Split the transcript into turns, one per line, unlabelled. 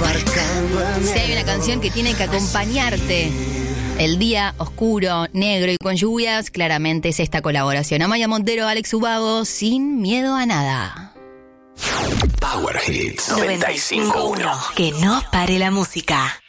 Si hay una canción que tiene que acompañarte el día oscuro, negro y con lluvias, claramente es esta colaboración. Amaya Montero, Alex Ubago, Sin Miedo a Nada.
Power Hits 95.1.
Que no pare la música.